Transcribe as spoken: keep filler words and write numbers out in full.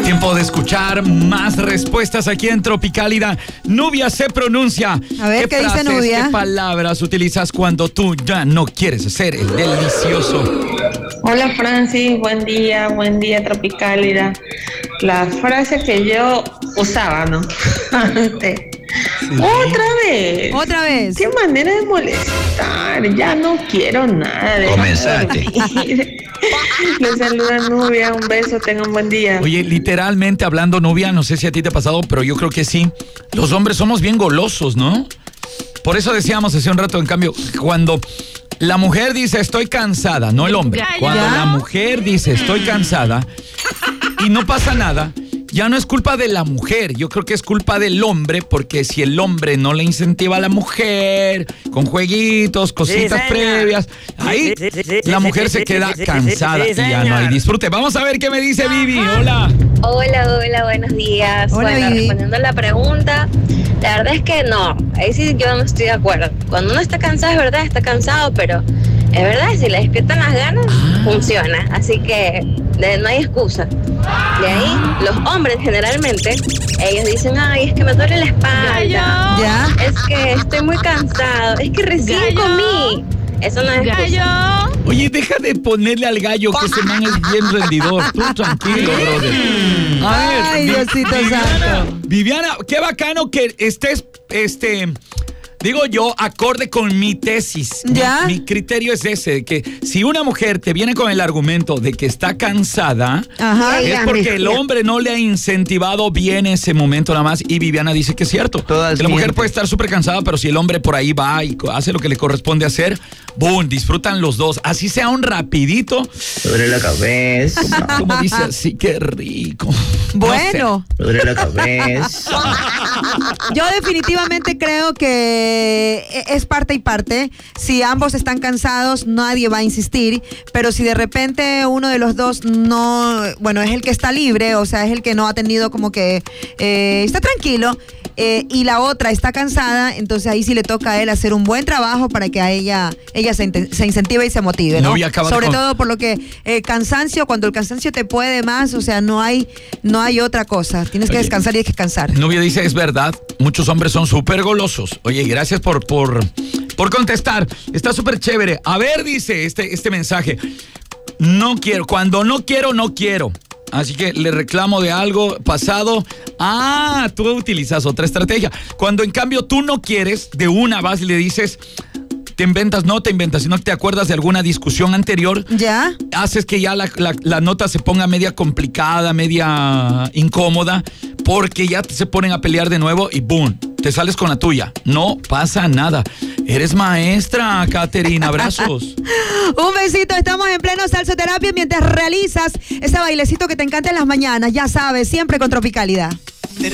Tiempo de escuchar más respuestas aquí en Tropicálida. Nubia se pronuncia. A ver, ¿qué, ¿qué frases, dice Nubia? ¿Qué palabras utilizas cuando tú ya no quieres hacer el delicioso? Hola Francis, buen día, buen día Tropicálida. La frase que yo usaba, ¿no? Antes. Sí. Otra vez. Otra vez. Qué manera de molestar. Ya no quiero nada. Comenzaste. Les saluda Nubia, un beso, tengan un buen día. Oye, literalmente hablando, Nubia, no sé si a ti te ha pasado, pero yo creo que sí. Los hombres somos bien golosos, ¿no? Por eso decíamos hace un rato, en cambio, cuando la mujer dice estoy cansada, no el hombre. Cuando ¿Ya? la mujer dice estoy cansada y no pasa nada, ya no es culpa de la mujer, yo creo que es culpa del hombre, porque si el hombre no le incentiva a la mujer con jueguitos, cositas sí, previas, ahí sí, sí, sí, la mujer sí, se queda sí, cansada sí, sí, y ya no hay disfrute. Vamos a ver qué me dice Vivi. Hola. Hola, hola, buenos días. Hola, bueno, Vivi. Respondiendo a la pregunta, la verdad es que no, ahí sí yo no estoy de acuerdo. Cuando uno está cansado, es verdad, está cansado, pero es verdad, si le despiertan las ganas, ah. funciona. Así que de, no hay excusa. De ahí, los hombres generalmente, ellos dicen, ay, es que me duele la espalda. ¿Ya? Es que estoy muy cansado. Es que recién ¿Gallo? comí. Eso no es excusa. Oye, deja de ponerle al gallo, que ese man es bien rendidor. Tú tranquilo, brother. A ver, Ay, Diosito Viviana, santo. Viviana, qué bacano que estés, este... digo yo, acorde con mi tesis. ¿Ya? Mi, mi criterio es ese, que si una mujer te viene con el argumento de que está cansada, Ajá. es porque el hombre no le ha incentivado bien ese momento nada más. Y Viviana dice que es cierto. Todas que la mujer mienten. puede estar súper cansada, pero si el hombre por ahí va y hace lo que le corresponde hacer, boom, disfrutan los dos. Así sea un rapidito. Me duele la cabeza. Como dice así, qué rico. Bueno, Me duele la cabeza. yo definitivamente creo que es parte y parte. Si ambos están cansados, nadie va a insistir, pero si de repente uno de los dos no, bueno, es el que está libre, o sea, es el que no ha tenido como que eh, está tranquilo, eh, y la otra está cansada, entonces ahí sí le toca a él hacer un buen trabajo para que a ella ella se, se incentive y se motive, ¿no? Novia, acaba Sobre con... todo por lo que eh, cansancio, cuando el cansancio te puede más, o sea, no hay no hay otra cosa. Tienes que Oye, descansar y hay que descansar. Nubia dice, es verdad, muchos hombres son súper golosos. Oye, gracias por, por, por contestar. Está súper chévere. A ver, dice este, este mensaje. No quiero, cuando no quiero, no quiero. Así que le reclamo de algo pasado. Ah, tú utilizas otra estrategia. Cuando en cambio tú no quieres, de una vas y le dices... Te inventas, no te inventas, si no te acuerdas de alguna discusión anterior, ¿Ya? haces que ya la, la, la nota se ponga media complicada, media incómoda, porque ya se ponen a pelear de nuevo y boom, te sales con la tuya. No pasa nada. Eres maestra, Caterina, abrazos. Un besito, estamos en pleno salsoterapia mientras realizas ese bailecito que te encanta en las mañanas, ya sabes, siempre con Tropicálida.